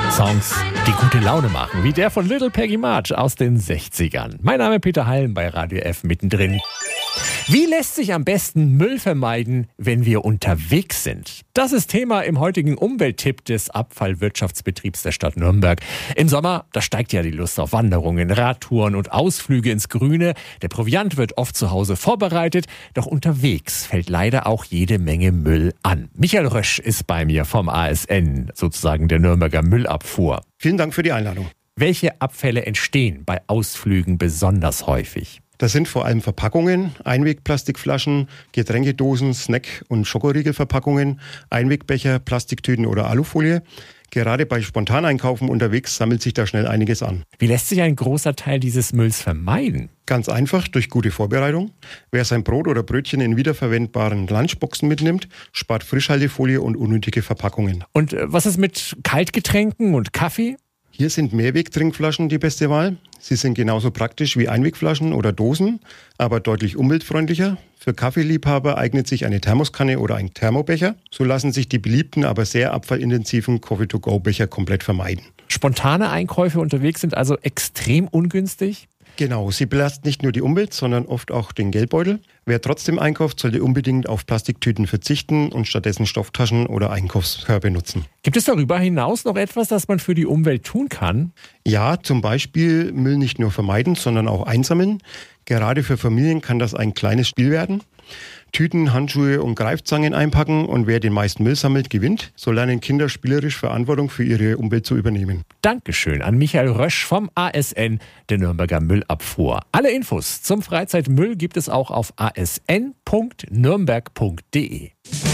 Songs, die gute Laune machen, wie der von Little Peggy March aus den 60ern. Mein Name ist Peter Halm bei Radio F mittendrin. Wie lässt sich am besten Müll vermeiden, wenn wir unterwegs sind? Das ist Thema im heutigen Umwelttipp des Abfallwirtschaftsbetriebs der Stadt Nürnberg. Im Sommer, da steigt ja die Lust auf Wanderungen, Radtouren und Ausflüge ins Grüne. Der Proviant wird oft zu Hause vorbereitet, doch unterwegs fällt leider auch jede Menge Müll an. Michael Rösch ist bei mir vom ASN, sozusagen der Nürnberger Müllabfuhr. Vielen Dank für die Einladung. Welche Abfälle entstehen bei Ausflügen besonders häufig? Das sind vor allem Verpackungen, Einwegplastikflaschen, Getränkedosen, Snack- und Schokoriegelverpackungen, Einwegbecher, Plastiktüten oder Alufolie. Gerade bei Spontaneinkaufen unterwegs sammelt sich da schnell einiges an. Wie lässt sich ein großer Teil dieses Mülls vermeiden? Ganz einfach, durch gute Vorbereitung. Wer sein Brot oder Brötchen in wiederverwendbaren Lunchboxen mitnimmt, spart Frischhaltefolie und unnötige Verpackungen. Und was ist mit Kaltgetränken und Kaffee? Hier sind Mehrwegtrinkflaschen die beste Wahl. Sie sind genauso praktisch wie Einwegflaschen oder Dosen, aber deutlich umweltfreundlicher. Für Kaffeeliebhaber eignet sich eine Thermoskanne oder ein Thermobecher. So lassen sich die beliebten, aber sehr abfallintensiven Coffee-to-go-Becher komplett vermeiden. Spontane Einkäufe unterwegs sind also extrem ungünstig? Genau, sie belasten nicht nur die Umwelt, sondern oft auch den Geldbeutel. Wer trotzdem einkauft, sollte unbedingt auf Plastiktüten verzichten und stattdessen Stofftaschen oder Einkaufskörbe nutzen. Gibt es darüber hinaus noch etwas, das man für die Umwelt tun kann? Ja, zum Beispiel Müll nicht nur vermeiden, sondern auch einsammeln. Gerade für Familien kann das ein kleines Spiel werden. Tüten, Handschuhe und Greifzangen einpacken und wer den meisten Müll sammelt, gewinnt. So lernen Kinder spielerisch Verantwortung für ihre Umwelt zu übernehmen. Dankeschön an Michael Rösch vom ASN, der Nürnberger Müllabfuhr. Alle Infos zum Freizeitmüll gibt es auch auf asn.nürnberg.de.